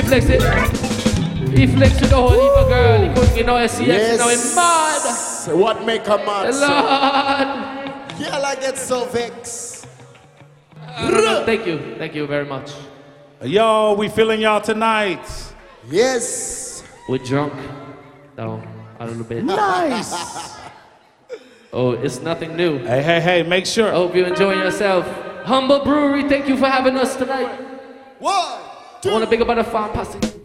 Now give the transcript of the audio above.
flex it. He flexed with the whole heap of girl. He couldn't get no SCX, yes. Now he's mad. What make a mad? Lord. Yeah, I get so vexed. Thank you very much. Yo, we feeling y'all tonight. Yes. We're drunk. No, a little bit. Nice. Oh, it's nothing new. Hey, make sure. I hope you enjoy yourself. Humble Brewery, thank you for having us tonight. 1, 2. I want to big up on the farm posse.